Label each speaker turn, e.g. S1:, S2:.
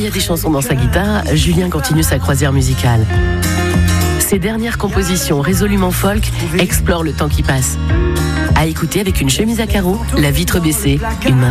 S1: a des chansons dans sa guitare, Julien continue sa croisière musicale. Ses dernières compositions résolument folk explorent le temps qui passe. À écouter avec une chemise à carreaux, la vitre baissée, une main